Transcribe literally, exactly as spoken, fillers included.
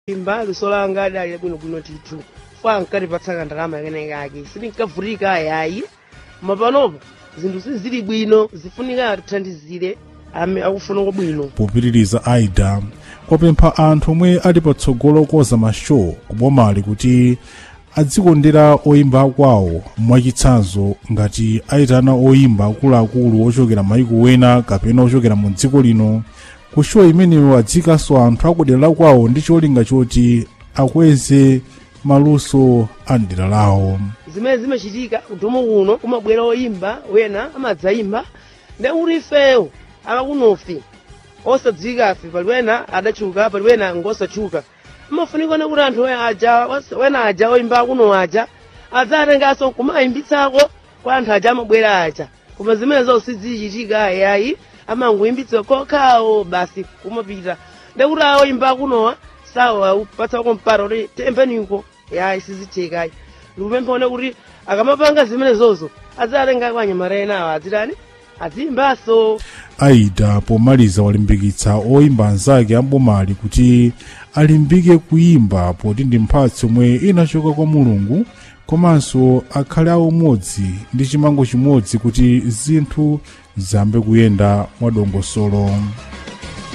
imba lusolanga dali bwino bwino titu fa nkati patsaka ndalama yakene kake sindinkavutika ayayi mapanopo zinthu zizili bwino zifunika atithandizire ame akufuna kwabwino. Popitiriza Aida kwapempha anthu omwe ali patsogolo koza mashow kubomali kuti adzikondera oyimba kwawo mwachitsanzo ngati aitana oyimba akuluakulu ochokera maiko wena kapena ochokera mu dziko lino ku show imeneyo adzikaso anthu akudera kwawo ndi cholinga choti akweze maluso a dera lawo. Zimene zimachitika kudomo kuno kumabwera oyimba wena amadzayimba ndi kuti ifeyo akakunofi osadzikafe pali wena adachuka pali wena ngosachuka amafunika ne kuti anthu aja wena aja oyimba kuno aja adzatenganso kumayimbitsako kwa anthu aja amabwera aja koma zimene zonse zichitika ayayi amangoyimbitsa kokhawo basi kumapita ndi kuti oyimba kunowa sawa upatsako mparo kuti tempeniko yayi sizithekayi lupemphone kuti akamapanga zimene zozo adzatenga kwa anyamata enawo adzitani adziyimbaso. Aida pomaliza walimbikitsa oyimba anzake ambomali kuti alimbike kuyimba poti ndi mphatso yomwe inachoka kwa Mulungu komanso akhale awo umodzi ndi chimango chimodzi kuti zinthu zambe kuyenda mwadongosolo.